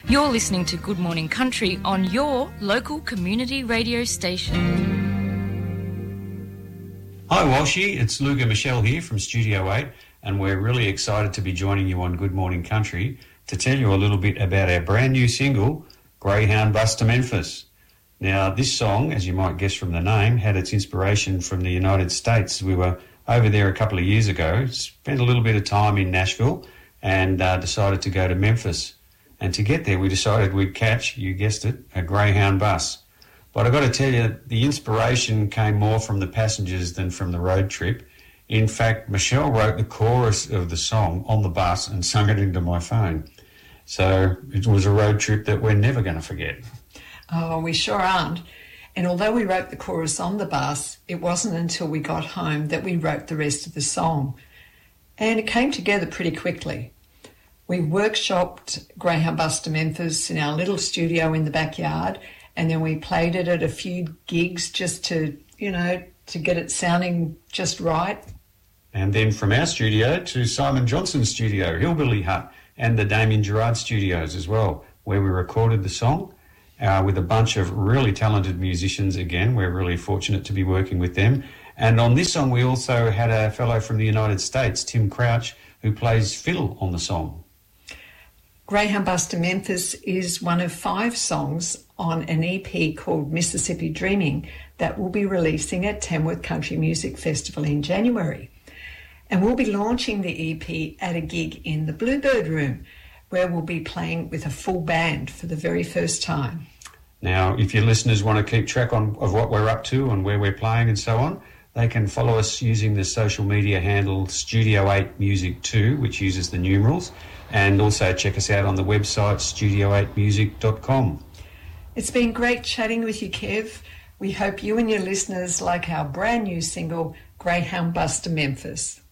You're listening to Good Morning Country on your local community radio station. Hi Walshy, it's Luga Michelle here from Studio 8, and we're really excited to be joining you on Good Morning Country to tell you a little bit about our brand new single, Greyhound Bus to Memphis. Now, this song, as you might guess from the name, had its inspiration from the United States. We were over there a couple of years ago, spent a little bit of time in Nashville, and decided to go to Memphis. And to get there, we decided we'd catch, you guessed it, a Greyhound bus. But I've got to tell you, the inspiration came more from the passengers than from the road trip. In fact, Michelle wrote the chorus of the song on the bus and sung it into my phone. So it was a road trip that we're never going to forget. Oh, we sure aren't. And although we wrote the chorus on the bus, it wasn't until we got home that we wrote the rest of the song. And it came together pretty quickly. We workshopped Greyhound Bus to Memphis in our little studio in the backyard, and then we played it at a few gigs just to, to get it sounding just right. And then from our studio to Simon Johnson's studio, Hillbilly Hut, and the Damien Gerard studios as well, where we recorded the song with a bunch of really talented musicians again. We're really fortunate to be working with them. And on this song, we also had a fellow from the United States, Tim Crouch, who plays fiddle on the song. Greyhound Bus to Memphis is one of 5 songs on an EP called Mississippi Dreaming that we'll be releasing at Tamworth Country Music Festival in January. And we'll be launching the EP at a gig in the Bluebird Room, where we'll be playing with a full band for the very first time. Now, if your listeners want to keep track of what we're up to and where we're playing and so on, they can follow us using the social media handle Studio 8 Music 2, which uses the numerals, and also check us out on the website studio8music.com. It's been great chatting with you, Kev. We hope you and your listeners like our brand new single, Greyhound Bus to Memphis.